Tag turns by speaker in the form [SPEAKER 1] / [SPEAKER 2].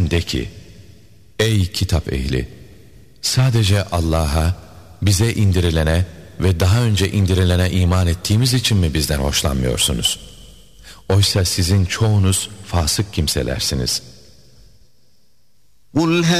[SPEAKER 1] Sen de ki, ey kitap ehli! Sadece Allah'a, bize indirilene ve daha önce indirilene iman ettiğimiz için mi bizden hoşlanmıyorsunuz? Oysa sizin çoğunuz fasık kimselersiniz.